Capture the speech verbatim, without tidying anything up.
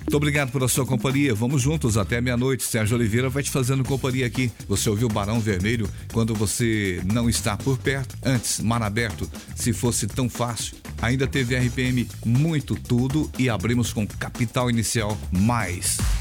Muito obrigado pela sua companhia. Vamos juntos até meia-noite. Sérgio Oliveira vai te fazendo companhia aqui. Você ouviu Barão Vermelho quando você não está por perto? Antes, Mar Aberto, se fosse tão fácil. Ainda teve R P M Muito Tudo e abrimos com Capital Inicial Mais.